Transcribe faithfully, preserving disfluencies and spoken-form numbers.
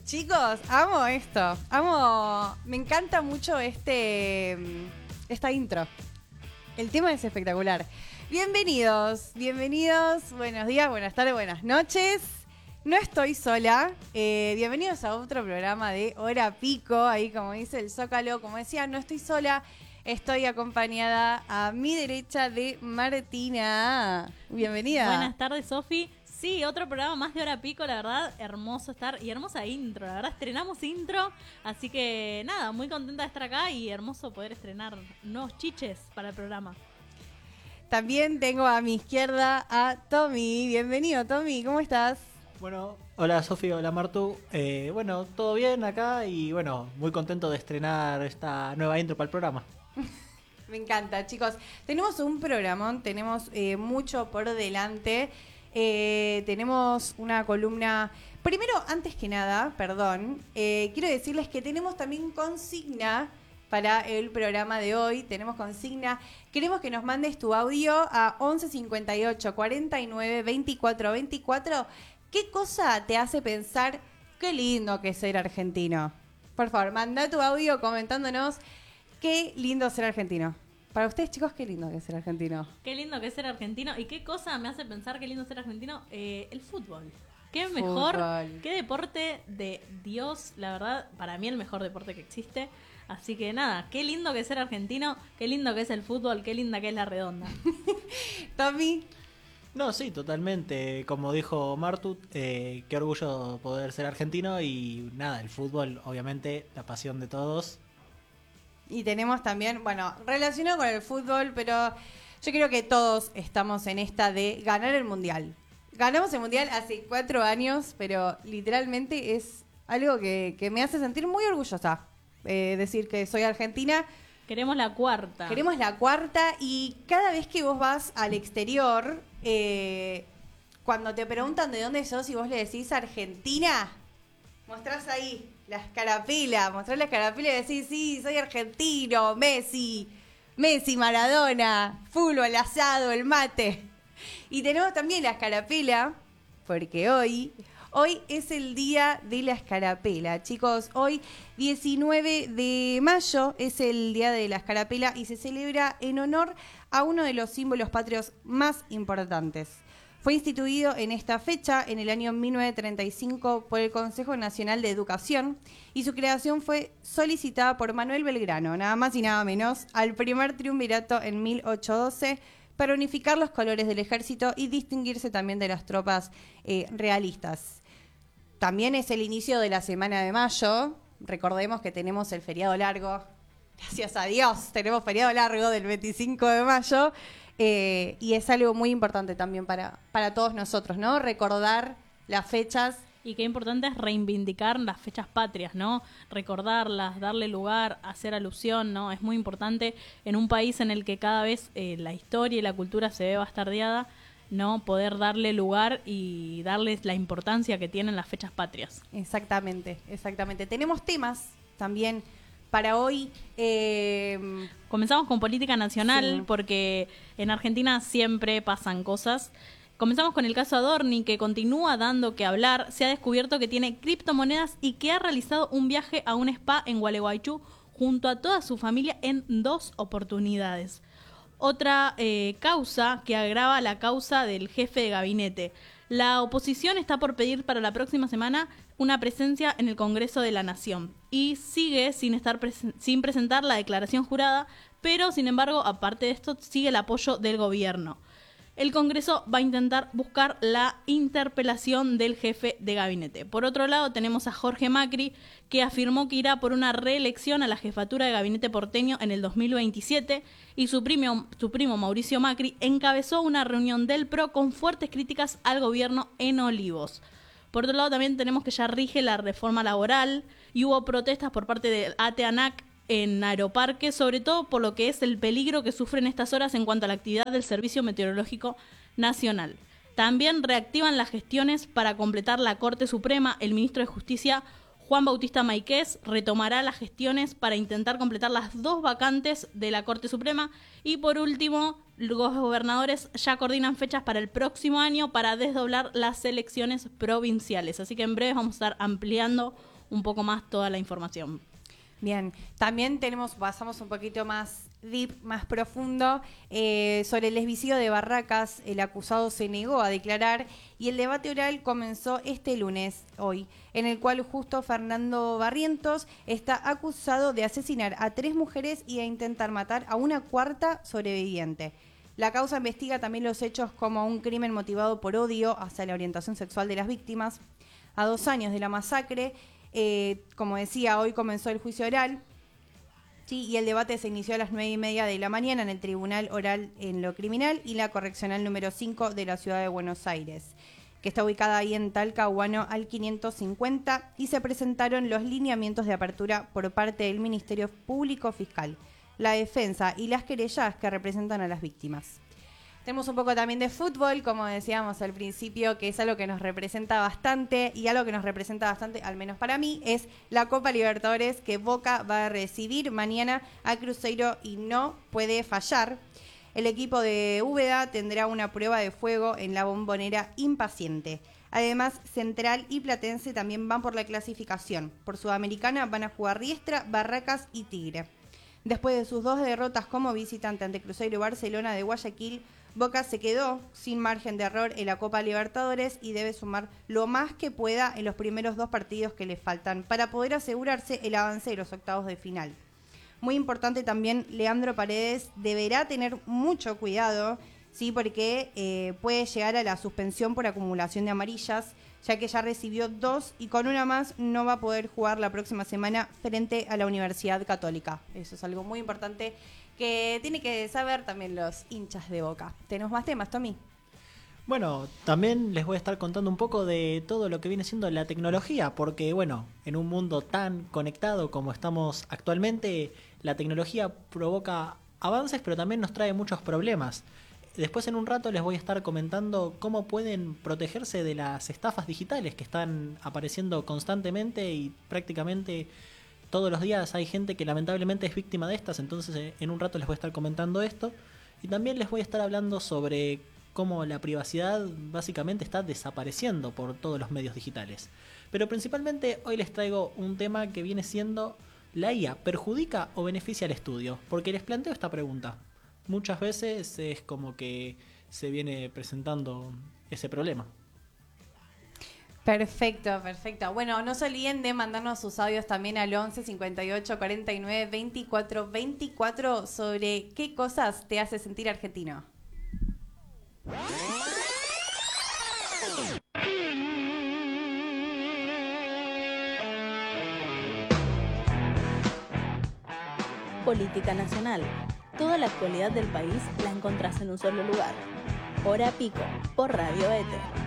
Chicos, amo esto. Amo. Me encanta mucho este esta intro. El tema es espectacular. Bienvenidos, bienvenidos. Buenos días, buenas tardes, buenas noches. No estoy sola. Eh, bienvenidos a otro programa de Hora Pico. Ahí, como dice el Zócalo, como decía, no estoy sola. Estoy acompañada a mi derecha de Martina. Bienvenida. Buenas tardes, Sofi. Sí, otro programa más de Hora Pico, la verdad, hermoso estar y hermosa intro, la verdad, estrenamos intro, así que nada, muy contenta de estar acá y hermoso poder estrenar nuevos chiches para el programa. También tengo a mi izquierda a Tommy. Bienvenido, Tommy, ¿cómo estás? Bueno, hola Sofi, hola Martu. Eh, bueno, todo bien acá y bueno, muy contento de estrenar esta nueva intro para el programa. Me encanta, chicos. Tenemos un programón, tenemos eh, mucho por delante. Eh, tenemos una columna. Primero, antes que nada, perdón, eh, quiero decirles que tenemos también consigna para el programa de hoy. Tenemos consigna. Queremos que nos mandes tu audio a once cincuenta y ocho cuarenta y nueve veinticuatro veinticuatro. ¿Qué cosa te hace pensar qué lindo que es ser argentino? Por favor, manda tu audio comentándonos qué lindo ser argentino. Para ustedes, chicos, qué lindo que es ser argentino. Qué lindo que es ser argentino. ¿Y qué cosa me hace pensar qué lindo ser argentino? Eh, el fútbol. Qué Fútbol. mejor, qué deporte de Dios. La verdad, para mí el mejor deporte que existe. Así que nada, qué lindo que es ser argentino, qué lindo que es el fútbol, qué linda que es la redonda. Tommy. No, sí, totalmente. Como dijo Martu, eh, qué orgullo poder ser argentino y nada, el fútbol, obviamente, la pasión de todos. Y tenemos también, bueno, relacionado con el fútbol, pero yo creo que todos estamos en esta de ganar el Mundial. Ganamos el Mundial hace cuatro años, pero literalmente es algo que, que me hace sentir muy orgullosa. Eh, decir que soy argentina. Queremos la cuarta. Queremos la cuarta y cada vez que vos vas al exterior, eh, cuando te preguntan de dónde sos y vos le decís Argentina, mostrás ahí la escarapela, mostrás la escarapela y decís, sí, soy argentino, Messi, Messi, Maradona, fútbol, asado, el mate. Y tenemos también la escarapela, porque hoy, hoy es el día de la escarapela. Chicos, hoy diecinueve de mayo es el día de la escarapela y se celebra en honor a uno de los símbolos patrios más importantes. Fue instituido en esta fecha, en el año mil novecientos treinta y cinco, por el Consejo Nacional de Educación y su creación fue solicitada por Manuel Belgrano, nada más y nada menos, al primer triunvirato en mil ochocientos doce para unificar los colores del ejército y distinguirse también de las tropas eh, realistas. También es el inicio de la Semana de Mayo. Recordemos que tenemos el feriado largo. Gracias a Dios, tenemos feriado largo del veinticinco de mayo. Eh, y es algo muy importante también para, para todos nosotros, ¿no? Recordar las fechas. Y qué importante es reivindicar las fechas patrias, ¿no? Recordarlas, darle lugar, hacer alusión, ¿no? Es muy importante en un país en el que cada vez eh, la historia y la cultura se ve bastardeada, ¿no? Poder darle lugar y darles la importancia que tienen las fechas patrias. Exactamente, exactamente. Tenemos temas también para hoy. Eh... Comenzamos con política nacional, sí, porque en Argentina siempre pasan cosas. Comenzamos con el caso Adorni, que continúa dando que hablar. Se ha descubierto que tiene criptomonedas y que ha realizado un viaje a un spa en Gualeguaychú junto a toda su familia en dos oportunidades. Otra eh, causa que agrava la causa del jefe de gabinete. La oposición está por pedir para la próxima semana una presencia en el Congreso de la Nación y sigue sin estar presen- sin presentar la declaración jurada, pero sin embargo, aparte de esto, sigue el apoyo del gobierno. El Congreso va a intentar buscar la interpelación del jefe de gabinete. Por otro lado, tenemos a Jorge Macri, que afirmó que irá por una reelección a la jefatura de gabinete porteño en el dos mil veintisiete, y su primo, su primo Mauricio Macri encabezó una reunión del P R O con fuertes críticas al gobierno en Olivos. Por otro lado, también tenemos que ya rige la reforma laboral y hubo protestas por parte del A T E ANAC en Aeroparque, sobre todo por lo que es el peligro que sufren estas horas en cuanto a la actividad del Servicio Meteorológico Nacional. También reactivan las gestiones para completar la Corte Suprema. El ministro de Justicia, Juan Bautista Maiquez, retomará las gestiones para intentar completar las dos vacantes de la Corte Suprema. Y por último, los gobernadores ya coordinan fechas para el próximo año para desdoblar las elecciones provinciales. Así que en breve vamos a estar ampliando un poco más toda la información. Bien, también tenemos, pasamos un poquito más deep, más profundo, eh, sobre el lesbicidio de Barracas. El acusado se negó a declarar y el debate oral comenzó este lunes, hoy, en el cual justo Fernando Barrientos está acusado de asesinar a tres mujeres y de intentar matar a una cuarta sobreviviente. La causa investiga también los hechos como un crimen motivado por odio hacia la orientación sexual de las víctimas. A dos años de la masacre, Eh, como decía, hoy comenzó el juicio oral, sí, y el debate se inició a las nueve y media de la mañana en el Tribunal Oral en lo Criminal y la Correccional número cinco de la Ciudad de Buenos Aires, que está ubicada ahí en Talcahuano al quinientos cincuenta, y se presentaron los lineamientos de apertura por parte del Ministerio Público Fiscal, la defensa y las querellas que representan a las víctimas. Tenemos un poco también de fútbol, como decíamos al principio, que es algo que nos representa bastante, y algo que nos representa bastante, al menos para mí, es la Copa Libertadores, que Boca va a recibir mañana a Cruzeiro y no puede fallar. El equipo de Úbeda tendrá una prueba de fuego en la Bombonera Impaciente. Además, Central y Platense también van por la clasificación. Por Sudamericana van a jugar Riestra, Barracas y Tigre. Después de sus dos derrotas como visitante ante Cruzeiro y Barcelona de Guayaquil, Boca se quedó sin margen de error en la Copa Libertadores y debe sumar lo más que pueda en los primeros dos partidos que le faltan para poder asegurarse el avance de los octavos de final. Muy importante también, Leandro Paredes deberá tener mucho cuidado, sí, porque eh, puede llegar a la suspensión por acumulación de amarillas, ya que ya recibió dos y con una más no va a poder jugar la próxima semana frente a la Universidad Católica. Eso es algo muy importante que tiene que saber también los hinchas de Boca. ¿Tenemos más temas, Tommy? Bueno, también les voy a estar contando un poco de todo lo que viene siendo la tecnología, porque bueno, en un mundo tan conectado como estamos actualmente, la tecnología provoca avances, pero también nos trae muchos problemas. Después en un rato les voy a estar comentando cómo pueden protegerse de las estafas digitales que están apareciendo constantemente y prácticamente todos los días hay gente que lamentablemente es víctima de estas. Entonces en un rato les voy a estar comentando esto y también les voy a estar hablando sobre cómo la privacidad básicamente está desapareciendo por todos los medios digitales. Pero principalmente hoy les traigo un tema que viene siendo: ¿la I A perjudica o beneficia al estudio? Porque les planteo esta pregunta. Muchas veces es como que se viene presentando ese problema. Perfecto, perfecto. Bueno, no se olviden de mandarnos sus audios también al once cincuenta y ocho cuarenta y nueve veinticuatro veinticuatro sobre qué cosas te hace sentir argentino. Política nacional. Toda la actualidad del país la encontrás en un solo lugar. Hora Pico, por Radio Éter.